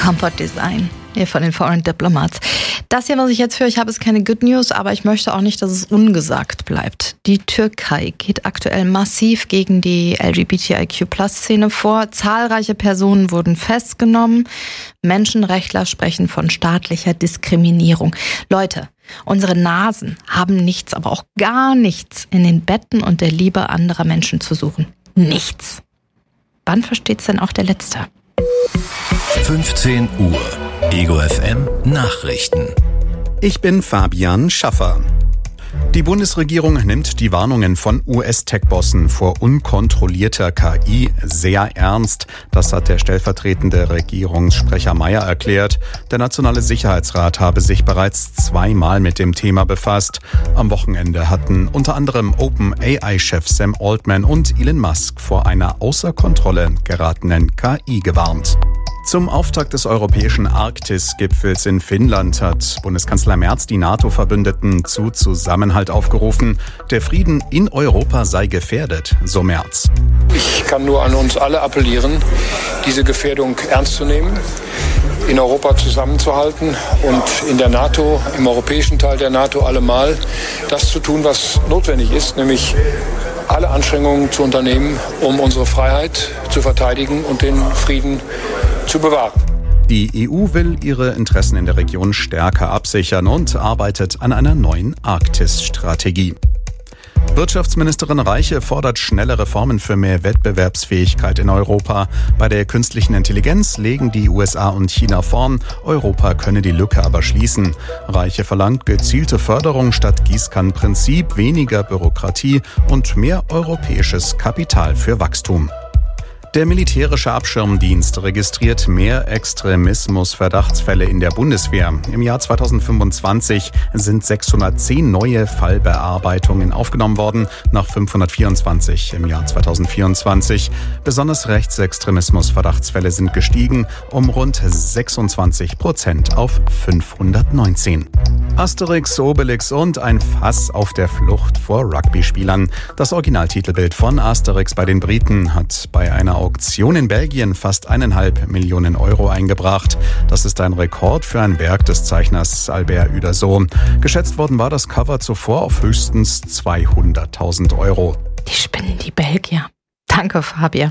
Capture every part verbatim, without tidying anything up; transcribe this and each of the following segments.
Comfort Design, hier von den Foreign Diplomats. Das hier, was ich jetzt für euch habe, ist keine Good News, aber ich möchte auch nicht, dass es ungesagt bleibt. Die Türkei geht aktuell massiv gegen die L G B T I Q Plus Szene vor. Zahlreiche Personen wurden festgenommen. Menschenrechtler sprechen von staatlicher Diskriminierung. Leute, unsere Nasen haben nichts, aber auch gar nichts in den Betten und der Liebe anderer Menschen zu suchen. Nichts. Wann versteht's denn auch der Letzte? fünfzehn Uhr, Ego F M Nachrichten. Ich bin Fabian Schaffer. Die Bundesregierung nimmt die Warnungen von U S-Tech-Bossen vor unkontrollierter K I sehr ernst. Das hat der stellvertretende Regierungssprecher Mayer erklärt. Der Nationale Sicherheitsrat habe sich bereits zweimal mit dem Thema befasst. Am Wochenende hatten unter anderem OpenAI-Chef Sam Altman und Elon Musk vor einer außer Kontrolle geratenen K I gewarnt. Zum Auftakt des europäischen Arktis-Gipfels in Finnland hat Bundeskanzler Merz die NATO-Verbündeten zu Zusammenhalt aufgerufen. Der Frieden in Europa sei gefährdet, so Merz. Ich kann nur an uns alle appellieren, diese Gefährdung ernst zu nehmen, in Europa zusammenzuhalten und in der NATO, im europäischen Teil der NATO allemal das zu tun, was notwendig ist, nämlich alle Anstrengungen zu unternehmen, um unsere Freiheit zu verteidigen und den Frieden zu bewahren. Die E U will ihre Interessen in der Region stärker absichern und arbeitet an einer neuen Arktis-Strategie. Wirtschaftsministerin Reiche fordert schnelle Reformen für mehr Wettbewerbsfähigkeit in Europa. Bei der künstlichen Intelligenz legen die U S A und China vorn. Europa könne die Lücke aber schließen. Reiche verlangt gezielte Förderung statt Gießkannenprinzip, weniger Bürokratie und mehr europäisches Kapital für Wachstum. Der militärische Abschirmdienst registriert mehr Extremismus-Verdachtsfälle in der Bundeswehr. Im Jahr zweitausendfünfundzwanzig sind sechshundertzehn neue Fallbearbeitungen aufgenommen worden, nach fünfhundertvierundzwanzig im Jahr zweitausendvierundzwanzig. Besonders Rechtsextremismus-Verdachtsfälle sind gestiegen, um rund sechsundzwanzig Prozent auf fünfhundertneunzehn. Asterix, Obelix und ein Fass auf der Flucht vor Rugby-Spielern. Das Originaltitelbild von Asterix bei den Briten hat bei einer Auktion in Belgien fast eineinhalb Millionen Euro eingebracht. Das ist ein Rekord für ein Werk des Zeichners Albert Uderzo. Geschätzt worden war das Cover zuvor auf höchstens zweihunderttausend Euro. Die spinnen, die Belgier. Danke, Fabian.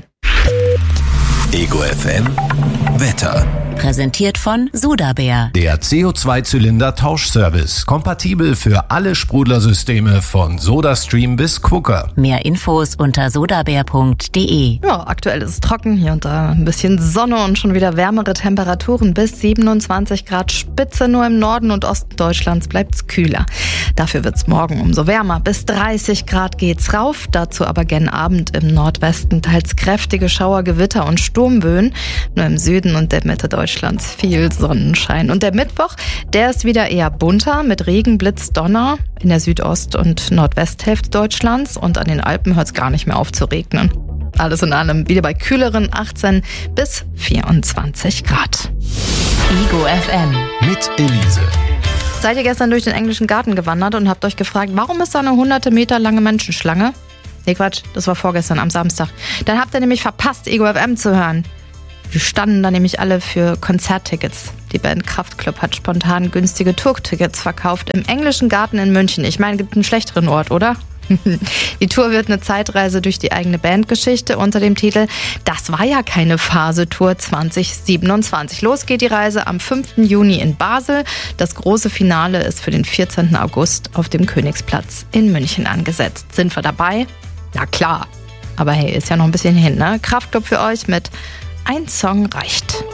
Ego F M Wetter. Präsentiert von Sodabär. Der C O zwei Zylinder Tauschservice. Kompatibel für alle Sprudlersysteme von SodaStream bis Quooker. Mehr Infos unter sodabär punkt de. Ja, aktuell ist es trocken, hier und da ein bisschen Sonne und schon wieder wärmere Temperaturen bis siebenundzwanzig Grad Spitze. Nur im Norden und Osten Deutschlands bleibt es kühler. Dafür wird es morgen umso wärmer. Bis dreißig Grad geht's rauf. Dazu aber gen Abend im Nordwesten teils kräftige Schauer, Gewitter und Sturmböen. Nur im Süden und der Mitte Deutschlands viel Sonnenschein. Und der Mittwoch, der ist wieder eher bunter mit Regen, Blitz, Donner in der Südost- und Nordwesthälfte Deutschlands. Und an den Alpen hört es gar nicht mehr auf zu regnen. Alles in allem wieder bei kühleren achtzehn bis vierundzwanzig Grad. Ego F M Mit Elise. Seid ihr gestern durch den englischen Garten gewandert und habt euch gefragt, warum ist da eine hunderte Meter lange Menschenschlange? Nee, Quatsch, das war vorgestern am Samstag. Dann habt ihr nämlich verpasst, Ego F M zu hören. Die standen da nämlich alle für Konzerttickets. Die Band Kraftklub hat spontan günstige Tourtickets verkauft im englischen Garten in München. Ich meine, gibt einen schlechteren Ort, oder? Die Tour wird eine Zeitreise durch die eigene Bandgeschichte unter dem Titel Das war ja keine Phase-Tour zwanzig siebenundzwanzig. Los geht die Reise am fünften Juni in Basel. Das große Finale ist für den vierzehnten August auf dem Königsplatz in München angesetzt. Sind wir dabei? Na klar. Aber hey, ist ja noch ein bisschen hin, ne? Kraftklub für euch mit Ein Song reicht.